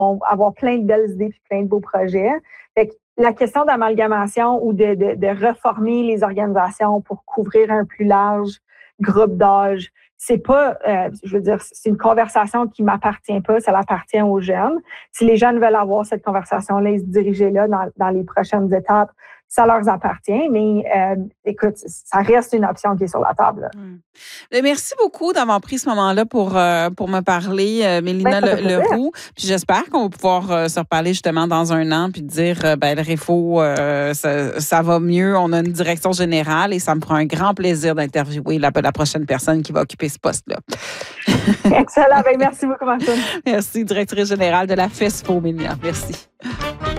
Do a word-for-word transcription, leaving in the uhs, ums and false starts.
vont avoir plein de belles idées et plein de beaux projets. Fait que la question d'amalgamation ou de, de, de reformer les organisations pour couvrir un plus large groupe d'âge, c'est pas, euh, je veux dire, c'est une conversation qui m'appartient pas, ça appartient aux jeunes. Si les jeunes veulent avoir cette conversation-là et se diriger là dans, dans les prochaines étapes, ça leur appartient, mais euh, écoute, ça reste une option qui est sur la table. Hum. Merci beaucoup d'avoir pris ce moment-là pour, euh, pour me parler, euh, Mélina ben, Le, Leroux. Puis j'espère qu'on va pouvoir euh, se reparler justement dans un an puis dire, euh, ben le Réfo, euh, ça, ça va mieux, on a une direction générale et ça me fera un grand plaisir d'interviewer la, la prochaine personne qui va occuper ce poste-là. Excellent. Ben, merci beaucoup, Martine. Merci, directrice générale de la FESFO, Mélina. Merci.